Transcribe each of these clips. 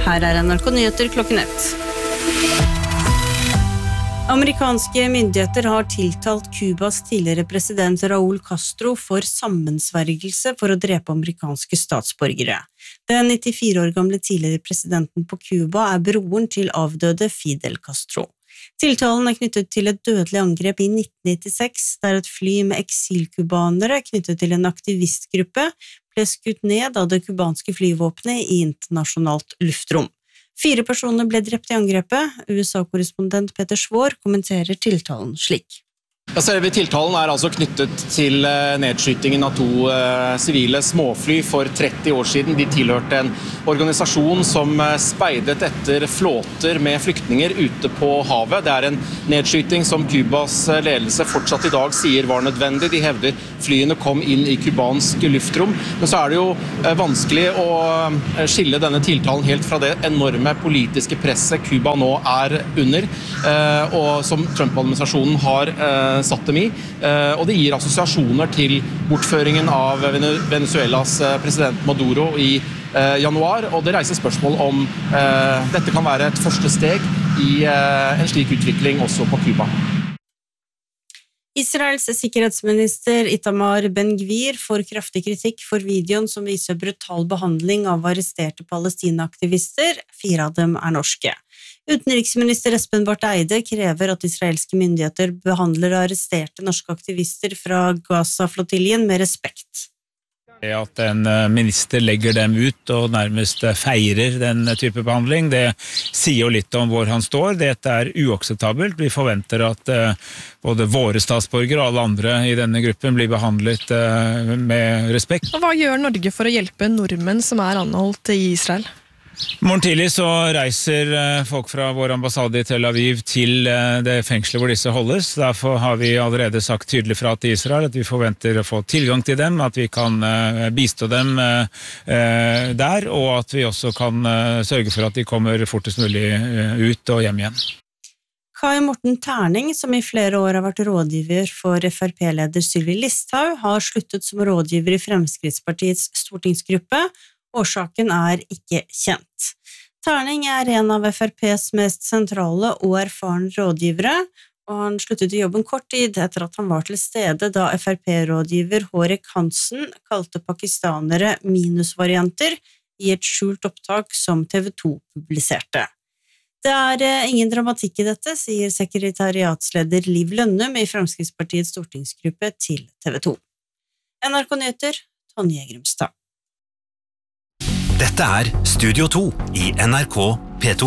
Her NRK Nyheter klokken 1. Amerikanske myndigheter har tiltalt Kubas tidligere president Raúl Castro for sammensvergelse for å drepe amerikanske statsborgere. Den 94 år gamle tidligere presidenten på Kuba broren til avdøde Fidel Castro. Tiltalen knyttet til et dødelig angrep i 1996, der et fly med eksilkubanere knyttet til en aktivistgruppe ble skutt ned av det kubanske flyvåpenet i internasjonalt luftrom. 4 personer ble drept i angrepet. USA-korrespondent Peter Svår kommenterer tiltalen slik. Selve tiltalen altså knyttet til nedskytingen av 2 sivile småfly for 30 år siden. De tilhørte en organisasjon som speidet etter flåter med flyktninger ute på havet. Det en nedskyting som Kubas ledelse fortsatt i dag sier var nødvendig. De hevder flyene kom inn i kubansk luftrom. Men så det jo vanskelig å skille denne tiltalen helt fra det enorme politiske presset Kuba nå under, og som Trump-administrasjonen har satt dem i, og det gir assosiasjoner til bortføringen av Venezuelas president Maduro i januar, og det reiser spørsmål om dette kan være et første steg i en slik utvikling også på Kuba. Israels sikkerhetsminister Itamar Ben-Gvir får kraftig kritikk for videoen som viser brutal behandling av arresterte palestinaaktivister. 4 av dem norske. Utenriksminister Espen Barth Eide krever at israelske myndigheter behandler arresterte norske aktivister fra Gaza-flottiljen med respekt. At en minister legger dem ut og nærmest feirer den type behandling, det sier jo litt om hvor han står. Dette uakseptabelt. Vi forventer at både våre statsborgere og alle andre i denne gruppen blir behandlet med respekt. Og hva gjør Norge for å hjelpe nordmenn som anholdt i Israel? Morgen tidlig så reiser folk fra vår ambassade i Tel Aviv til det fengselet hvor disse holdes. Derfor har vi allerede sagt tydelig fra til Israel at vi forventer å få tilgang til dem, at vi kan bistå dem der, og at vi også kan sørge for at de kommer fortest mulig ut og hjem igjen. Kai Morten Terning, som i flere år har vært rådgiver for FrP-leder Sylvi Listhaug, har sluttet som rådgiver i Fremskrittspartiets stortingsgruppe. Årsaken ikke kjent. Terning en av FrPs mest sentrale og erfarne rådgivere, og han sluttet i jobben kort tid etter at han var til stede da FrP-rådgiver Hårek Hansen kalte pakistanere minusvarianter i et skjult opptak som TV 2 publiserte. Det ingen dramatikk i dette, sier sekretariatsleder Liv Lønnum i Fremskrittspartiets stortingsgruppe til TV 2. NRK Nyheter, Tonje Grumstad. Dette Studio 2 i NRK P2.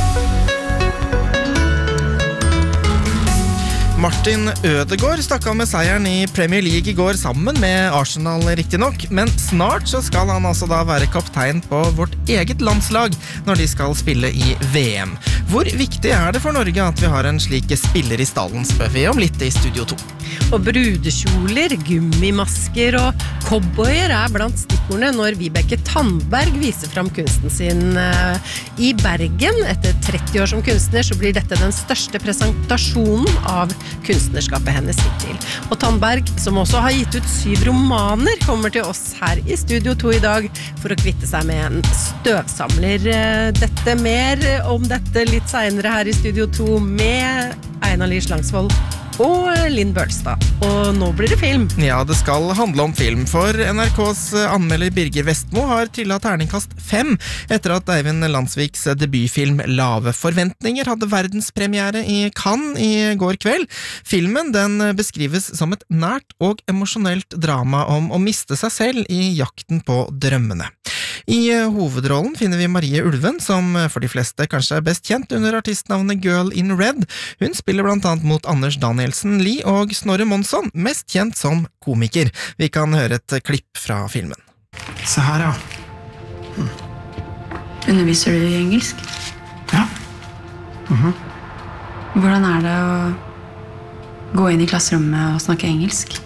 Martin Ødegaard stakk av med seieren i Premier League i går sammen med Arsenal riktig nok, men snart så skal han altså da være kaptein på vårt eget landslag når de skal spille i VM. Hvor viktig det for Norge at vi har en slik spiller i stallen, spør vi om litt i Studio 2. Og brudekjoler, gummimasker og cowboyer blant stikkordene når Vibeke Tandberg viser fram kunsten sin i Bergen. Etter 30 år som kunstner så blir dette den største presentasjonen av kunstnerskapet hennes hittil. Og Tandberg, som også har gitt ut 7 romaner, kommer til oss her i Studio 2 i dag for å kvitte seg med en støvsamler. Dette mer om dette litt senere her i Studio 2 med Einar Lie Slangsvold og Linn Bølstad. Og nå blir det film. Ja, det skal handle om film, for NRKs anmelder Birger Vestmo har trillet terningkast 5 etter at Eivind Landsviks debutfilm Lave forventninger hadde verdenspremiere i Cannes i går kveld. Filmen den beskrives som et nært og emosjonelt drama om å miste seg selv i jakten på drømmene. I hovedrollen finner vi Marie Ulven, som for de fleste kanskje best kjent under artistnavnet Girl in Red. Hun spiller blant annet mot Anders Danielsen Lie og Snorre Monsson, mest kjent som komiker. Vi kan høre et klipp fra filmen. Se her, ja. Underviser du i engelsk? Ja. Hvordan det å gå inn i klasserommet og snakke engelsk?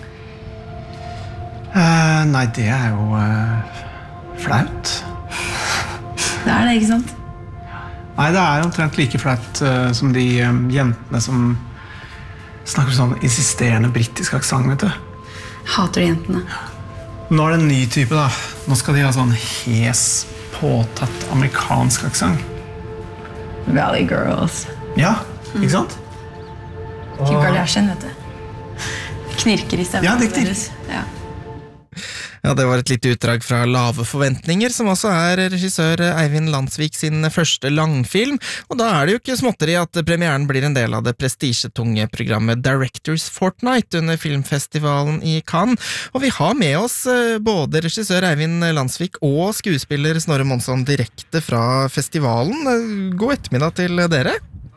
Nei, det jo flaut. Det det, ikke sant? Nei, det omtrent like flaut som de jentene som snakker sånn insisterende brittisk aksent, vet du. Hater de jentene. Nå det en ny type, da. Nå skal de ha sånn hes påtatt amerikansk aksent. Valley Girls. Ja, ikke sant? Kim Kardashian, vet du. Knirker I stemmen. Ja, riktig. Ja. Ja, det var et lite utdrag fra Lave forventninger, som også regissør Eivind Landsvik sin første langfilm, og da det jo ikke småtteri at premieren blir en del av det prestisjetunge programmet Directors Fortnight under filmfestivalen I Cannes, og vi har med oss både regissør Eivind Landsvik og skuespiller Snorre Monsson direkte fra festivalen. God ettermiddag til dere.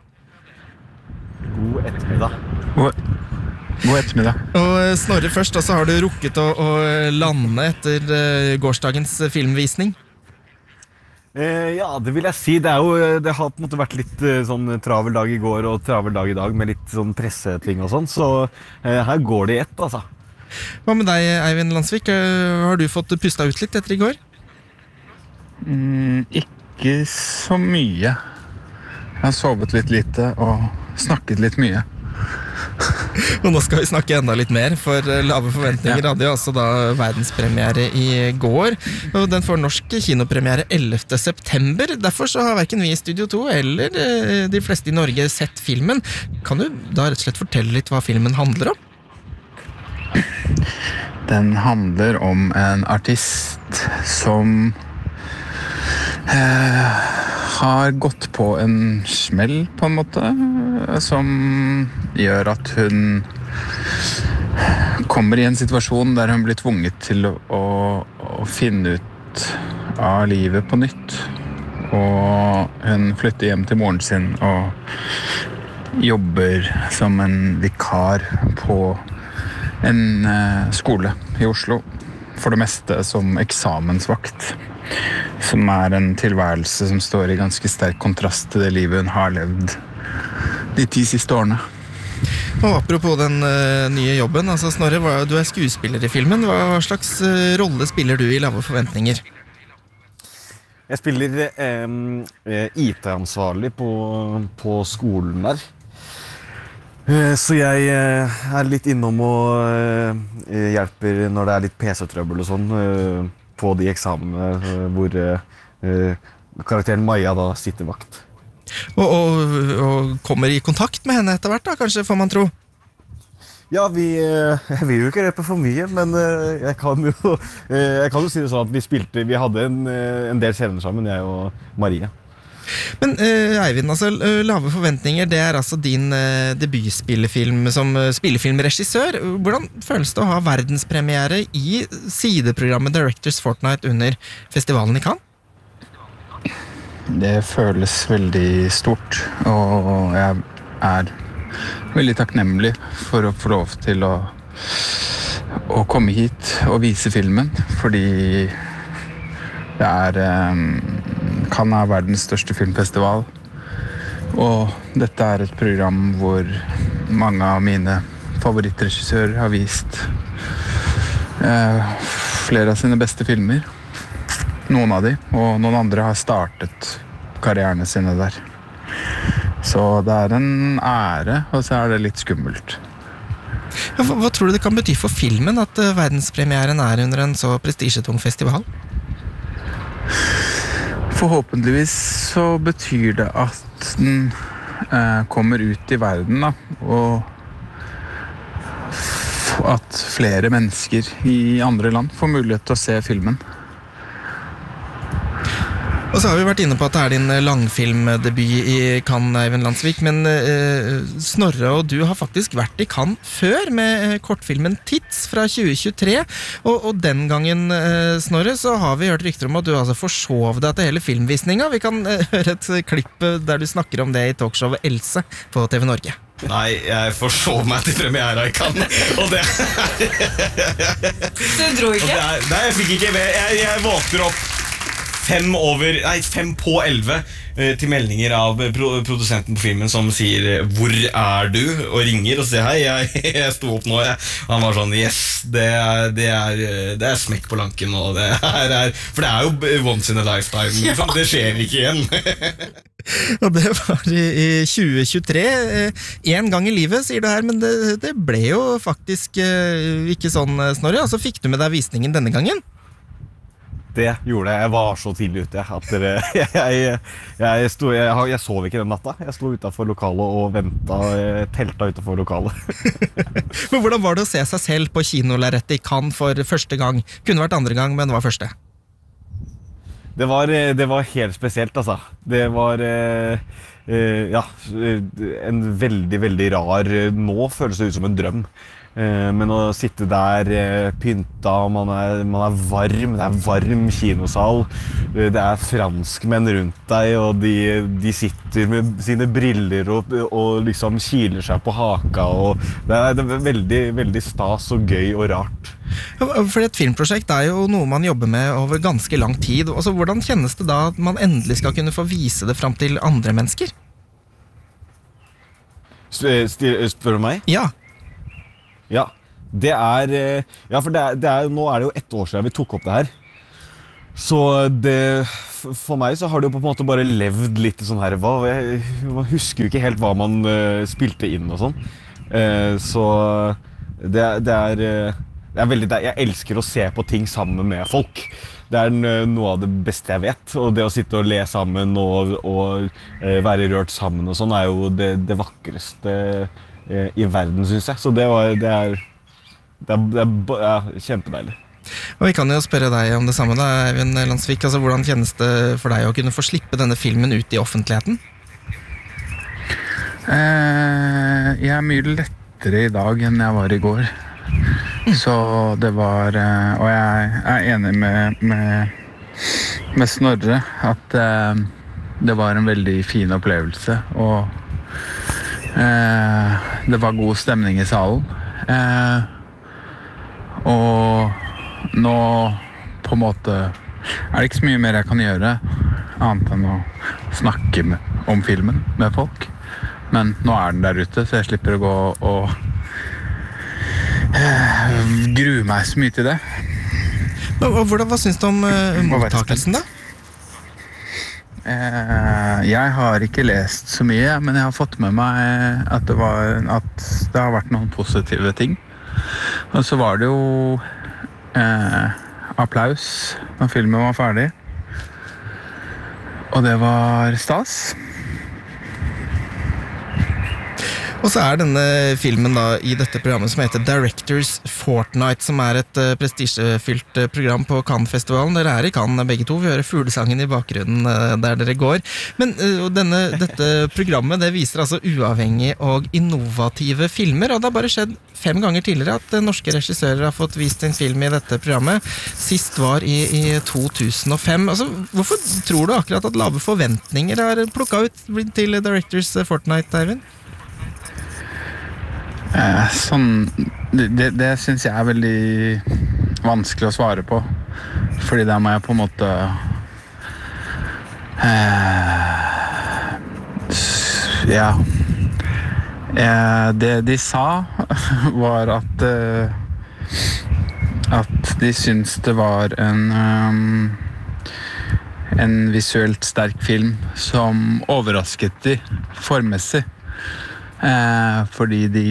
God ettermiddag. God ettermiddag. Og Snorre først, og så har du rukket å lande etter gårsdagens filmvisning. Ja, det vil jeg si. Det har på en måte vært litt sånn travel dag I går og travel dag I dag med litt sånn presseting og sånn, så her går det I ett, altså. Hva med deg, Eivind Landsvik? Har du fått pustet ut litt etter I går? Ikke så mye. Jeg har sovet litt lite og snakket litt mye. Og nå skal vi snakke enda litt mer, for Lave forventninger hadde jo altså da verdenspremiere I går, og den får norsk kinopremiere 11. september. Derfor så har hverken vi I Studio 2 eller de fleste I Norge sett filmen. Kan du da rett og slett fortelle litt hva filmen handler om? Den handler om en artist som har gått på en smell på en måte, som gjør at hun kommer I en situasjon der hun blir tvunget til å finne ut av livet på nytt. Og hun flytter hjem til moren sin og jobber som en vikar på en skole I Oslo. For det meste som eksamensvakt. Som en tilværelse som står I ganske sterk kontrast til det livet hun har levd de 10 siste årene. Og apropos den nye jobben, altså Snorre, du skuespiller I filmen. Hva slags rolle spiller du I Lave forventninger? Jeg spiller IT-ansvarlig på skolen der. Så jeg litt innom og hjelper når det litt PC-trøbbel og sånn på de eksamene hvor karakteren Maja da sitter vakt. Og kommer I kontakt med henne etter hvert da, kanskje, får man tro? Ja, jeg vil jo ikke røpe for mye, men jeg kan jo si det sånn at vi hadde en del scener sammen, jeg og Marie. Men Eivind, altså, Lave forventninger, det altså din debutspillefilm som spillefilmregissør. Hvordan føles det å ha verdenspremiere I sideprogrammet Directors Fortnight under festivalen I Cannes? Det føles veldig stort, og jeg veldig takknemlig for å få lov til å komme hit og vise filmen, fordi det Cannes verdens største filmfestival, og dette et program hvor mange av mine favorittregissører har vist flere av sine beste filmer. Noen av de, og noen andre har startet karrierne sine der. Så det en ære, og så det litt skummelt. Ja, hva tror du det kan bety for filmen at verdenspremieren under en så prestisjetung festival? Forhåpentligvis så betyr det at den kommer ut I verden, da, og at flere mennesker I andre land får mulighet til å se filmen. Og så har vi vært inne på at det din langfilmdebut I Cannes, Eivind Landsvik, men Snorre og du har faktisk vært I Cannes før med kortfilmen Tits fra 2023, og den gangen, Snorre, så har vi hørt rykter om at du altså forsov deg til hele filmvisningen. Vi kan høre et klipp der du snakker om det I talkshowet Else på TV Norge. Nei, jeg forsov meg til premiere I Cannes, og det Du dro ikke? Nei, jeg fikk ikke jeg våkner opp 5 på 11 til meldinger av produsenten på filmen som sier hvor du? Og ringer og sier hei, jeg sto opp nå. Han var sånn, yes, det smekk på lanken, og for det jo once in a lifetime, ja. Det skjer ikke igjen. Og det var I 2023, en gang I livet, sier du her, men det ble jo faktisk ikke sånn, Snorre. Altså, fikk du med deg visningen denne gangen? Det gjorde jeg. Jeg var så tidlig ute at jeg sov ikke den natta. Jeg sto utenfor lokalet og ventet, telta utenfor lokalet. Men hvordan var det å se seg selv på kinolerrettet i Cannes for første gang? Kunne vært andre gang, men det var første. Det var helt spesielt, altså. Det var en veldig, veldig rar. Nå føles det ut som en drøm. Men å sitte der pynta, man er varm, det varm kinosal, det franskmenn rundt deg, og de sitter med sine briller og liksom kiler seg på haka, og det veldig, veldig stas og gøy og rart. For et filmprosjekt jo noe man jobber med over ganske lang tid. Altså, hvordan kjennes det da at man endelig skal kunne få vise det frem til andre mennesker? Spør du meg? Ja. Ja, for nå det jo 1 år siden vi tok opp det her. Så for meg så har det jo på en måte bare levd litt sånn her. Man husker jo ikke helt hva man spilte inn og sånn. Så jeg elsker å se på ting sammen med folk. Det noe av det beste jeg vet. Og det å sitte og le sammen og være rørt sammen og sånn jo det vakreste i verden, synes jeg. Så det kjempedeilig. Og vi kan jo spørre deg om det samme da, Eivind Landsvik. Altså, hvordan kjennes det for deg å kunne få slippe denne filmen ut i offentligheten? Jeg mye lettere i dag enn jeg var i går. Så det var, og jeg enig med Snorre at det var en veldig fin opplevelse, og det var god stemning i salen. Og nå på en måte det ikke så mye mer jeg kan gjøre annet enn å snakke om filmen med folk. Men nå den der ute, så jeg slipper å gå og grue meg så mye til det. Hva synes du om mottakelsen da? Jeg har ikke lest så mye, men jeg har fått med meg at det har vært noen positive ting. Og så var det jo applaus når filmen var ferdig. Og det var stas. Og så denne filmen da i dette programmet som heter Directors Fortnight, som et prestisjefylt program på Cannes-festivalen. Dere i Cannes begge to, vi hører fuglesangen i bakgrunnen der dere går. Men dette programmet det viser altså uavhengige og innovative filmer, og det har bare skjedd 5 ganger tidligere at norske regissører har fått vist en film i dette programmet. Sist var i 2005. Altså, hvorfor tror du akkurat at lave forventninger har plukket ut til Directors Fortnight, Eivind? Det synes jeg veldig vanskelig å svare på, fordi der må jeg på en måte det de sa var at de syntes det var en visuelt sterk film som overrasket de formessig. Fordi de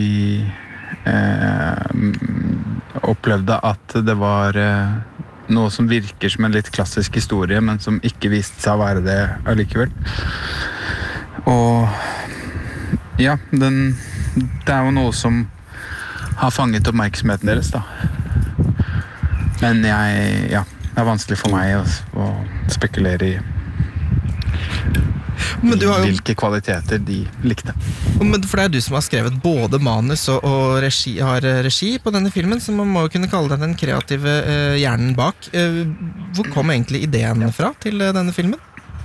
opplevde at det var noe som virker som en litt klassisk historie, men som ikke viste seg å være det allikevel. Og ja, det jo noe som har fanget oppmerksomheten deres da. Men det vanskelig for meg å spekulere i hvilke kvaliteter de likte. Men for det du som har skrevet både manus og har regi på denne filmen, så man må jo kunne kalle deg den kreative hjernen bak. Hvor kom egentlig ideen fra til denne filmen?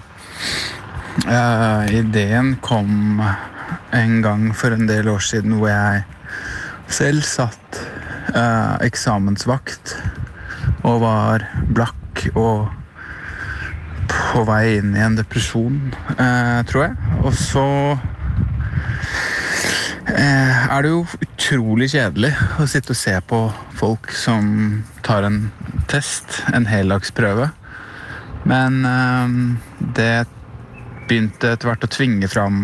Ideen kom en gang for en del år siden hvor jeg selv satt eksamensvakt og var blakk og på vei inn i en depresjon, tror jeg. Og så det jo utrolig kjedelig å sitte og se på folk som tar en test, en heldagsprøve. Men det begynte etter hvert å tvinge fram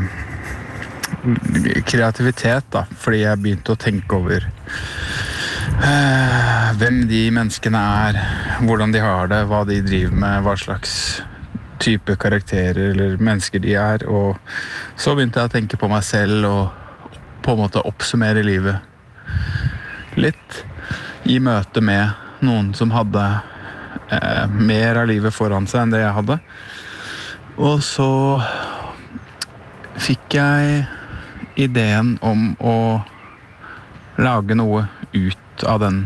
kreativitet da, fordi jeg begynte å tenke over hvem de menneskene hvordan de har det, hva de driver med, hva slags type karakterer eller mennesker de og så begynte jeg å tenke på meg selv og på en måte oppsummere livet litt i møte med noen som hadde mer av livet foran seg enn det jeg hadde. Og så fikk jeg ideen om å lage noe ut av den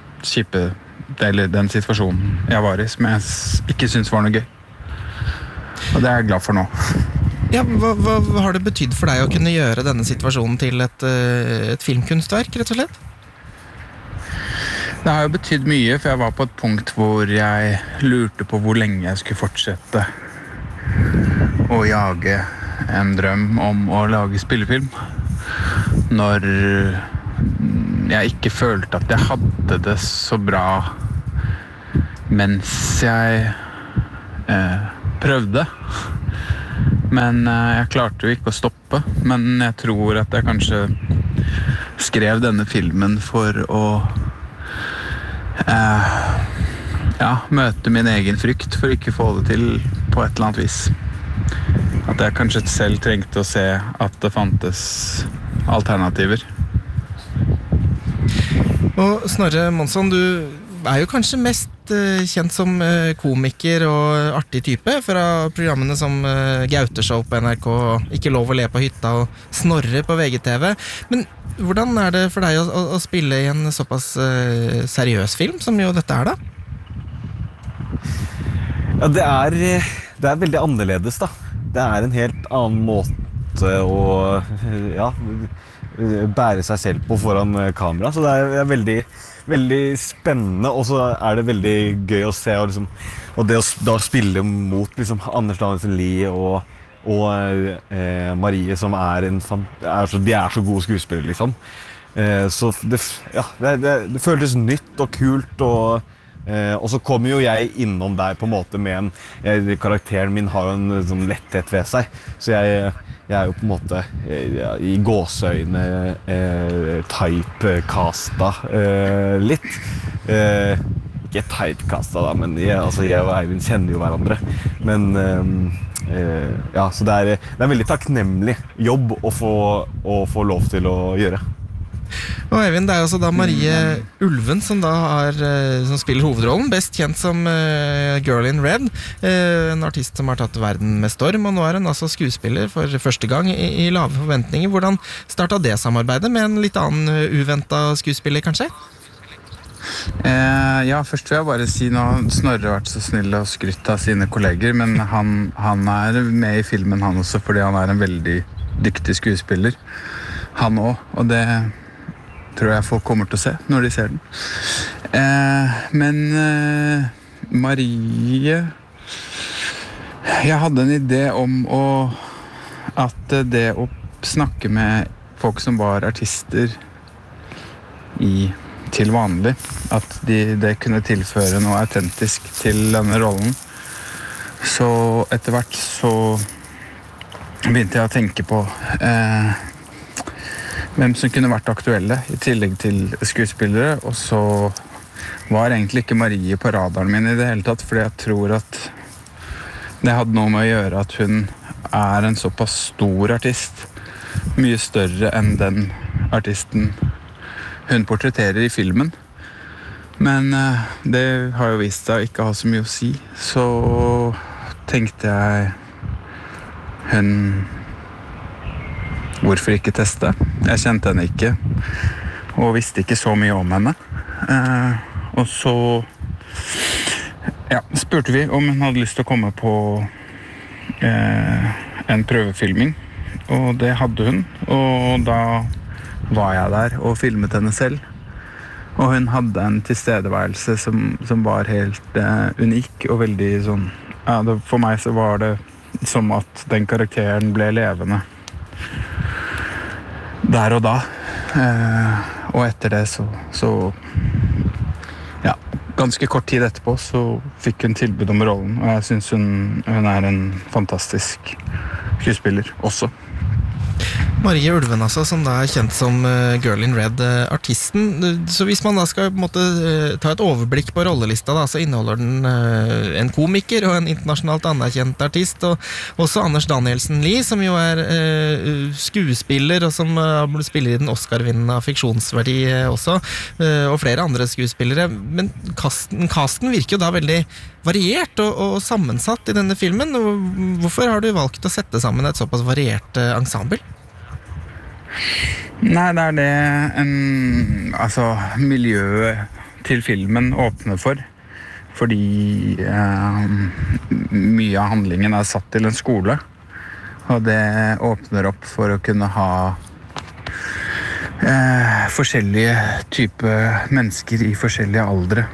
den situasjonen jeg var i, som jeg ikke synes var noe gøy. Og det er jeg glad for nå. Ja, hva har det betydd for deg å kunne gjøre denne situasjonen til et filmkunstverk, rett og slett? Det har jo betydd mye, for jeg var på et punkt hvor jeg lurte på hvor lenge jeg skulle fortsette å jage en drøm om å lage spillefilm. Når jeg ikke følte at jeg hadde det så bra mens jeg prøvde. Men jeg klarte jo ikke å stoppe. Men jeg tror at jeg kanskje skrev denne filmen for å møte min egen frykt for ikke å få det til på et eller annet vis. At jeg kanskje selv trengte å se at det fantes alternativer. Og Snorre Monsson, du jo kanskje mest kjent som komiker og artig type fra programmene som Gauteshow på NRK, Ikke lov å le på hytta og Snorre på VGTV. Men hvordan det for deg å spille i en såpass seriøs film som jo dette da? Ja, det veldig annerledes da. Det en helt annen måte å bære seg selv på foran kamera, så det veldig, veldig spennende, og så det veldig gøy å se, og det å da spille mot Anders Danielsen Lie og Marie, som de så gode skuespillere, liksom. Så det føltes nytt og kult, og så kommer jo jeg innom der på en måte med karakteren min har jo en sånn letthet ved seg, så jeg jo på en måte i gåseøyne typecasta litt. Ikke typecasta da, men jeg og Eivind kjenner jo hverandre. Men så det en veldig takknemlig jobb å få lov til å gjøre. Og Eivind, det jo også da Marie Ulven som som spiller hovedrollen, best kjent som Girl in Red, en artist som har tatt verden med storm, og nå hun altså skuespiller for første gang i Lave forventninger. Hvordan startet det samarbeidet med en litt annen uventet skuespiller, kanskje? Først vil jeg bare si nå, Snorre har vært så snill og skrytt av sine kolleger, men han med i filmen han også, fordi han en veldig dyktig skuespiller. Han også, og det tror jeg folk kommer til å se når de ser den. Men Marie, jeg hadde en idé om at det å snakke med folk som var artister til vanlig, at det kunne tilføre noe autentisk til denne rollen. Så etter hvert så begynte jeg å tenke på hvem som kunne vært aktuelle i tillegg til skuespillere, og så var egentlig ikke Marie på radaren min i det hele tatt, fordi jeg tror at det hadde noe med å gjøre at hun en såpass stor artist, mye større enn den artisten hun portretterer i filmen. Men det har jo vist seg å ikke ha så mye å si, så tenkte jeg hvorfor ikke teste? Jeg kjente henne ikke, og visste ikke så mye om henne. Og så spurte vi om hun hadde lyst til å komme på en prøvefilming, og det hadde hun. Og da var jeg der og filmet henne selv. Og hun hadde en tilstedeværelse som var helt unik og veldig sånn... For meg så var det som at den karakteren ble levende der og da. Og etter det så ganske kort tid etterpå så fikk hun tilbud om rollen, og jeg synes hun en fantastisk skuespiller også. Marie Ulven, altså, som da kjent som Girl in Red, artisten. Så hvis man da skal på en måte ta et overblikk på rollelista, da, så inneholder den en komiker og en internasjonalt anerkjent artist, og også Anders Danielsen Lie, som jo skuespiller, og som spiller i den Oscar-vinnende fiksjonsverdi også, og flere andre skuespillere. Men casten virker jo da veldig variert og sammensatt i denne filmen. Hvorfor har du valgt å sette sammen et såpass variert ensemble? Nei, det miljøet til filmen åpner for, fordi mye av handlingen satt til en skole, og det åpner opp for å kunne ha forskjellige typer mennesker i forskjellige aldre.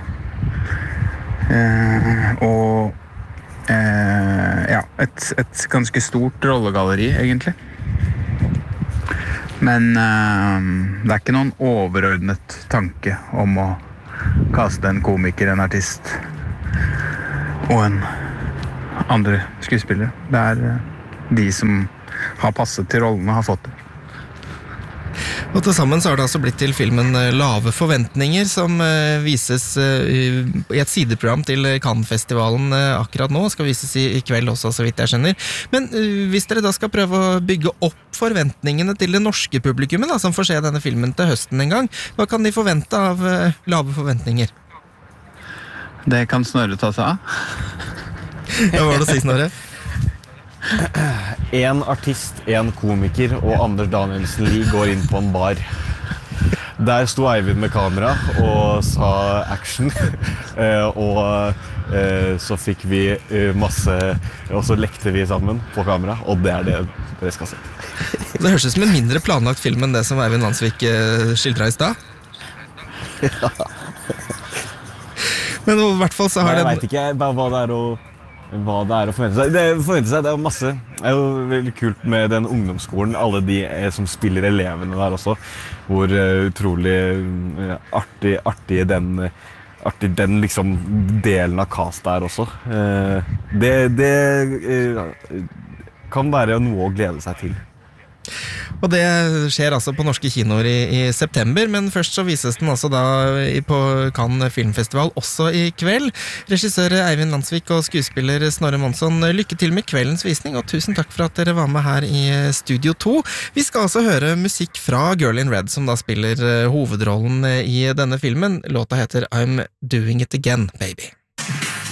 Et ganske stort rollegalleri, egentlig. Men det ikke noen overordnet tanke om å kaste en komiker, en artist og en andre skuespillere. Det de som har passet til rollene, har fått det. Og til sammen så har det altså blitt til filmen Lave forventninger, som vises i et sideprogram til Cannes-festivalen akkurat nå, skal vises i kveld også, så vidt jeg skjønner. Men hvis dere da skal prøve å bygge opp forventningene til det norske publikummet, da, som får se denne filmen til høsten en gang, hva kan de forvente av Lave forventninger? Det kan Snorre ta seg av. Hva var det å si, Snorre? En artist, en komiker og Anders Danielsen Lie går inn på en bar. Der sto Eivind med kamera og sa action, og så fikk vi masse, og så lekte vi sammen på kamera, og det det dere skal se. Det høres ut som en mindre planlagt film enn det som Eivind Landsvik skildret i sted. Ja. Men i hvert fall så har jeg vet ikke hva det å forvente seg. Det er jo masse. Det er jo veldig kult med den ungdomsskolen, alle de som spiller elevene der også, hvor utrolig artig den liksom delen av cast er også. Det kan være noe å glede seg til. Og det skjer altså på norske kinoer i september, men først så vises den altså da på Cannes Filmfestival også i kveld. Regissør Eivind Landsvik og skuespiller Snorre Monsson, lykke til med kveldens visning, og tusen takk for at dere var med her i Studio 2. Vi skal altså høre musikk fra Girl in Red, som da spiller hovedrollen i denne filmen. Låta heter I'm Doing It Again, Baby.